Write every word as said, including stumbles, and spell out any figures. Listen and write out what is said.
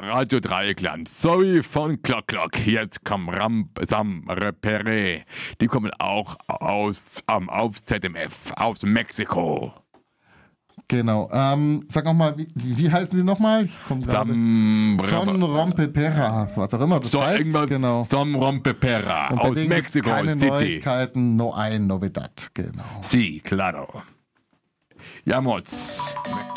Radio Dreieckland. Sorry von Klock Klock. Jetzt kommen Ram Sam Repere. Die kommen auch aus, ähm, auf Z M F, aus Mexiko. Genau. Ähm, sag nochmal, wie, wie heißen die nochmal? Sam Son Rompepera, was auch immer das so, heißt. Genau. Son Rompepera Und bei aus denen Mexico keine City. Neuigkeiten, no ein Novedad. Genau. Sí, claro. Ja, Mods.